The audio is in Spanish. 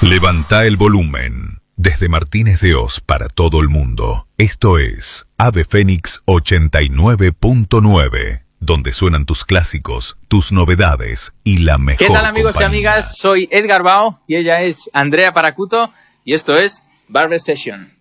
Levanta el volumen. Desde Martínez de Oz para todo el mundo. Esto es Ave Fénix 89.9, donde suenan tus clásicos, tus novedades y la mejor ¿Qué tal, amigos compañía? y amigas? Soy Edgar Bao y ella es Andrea Paracuto y esto es Barber Session.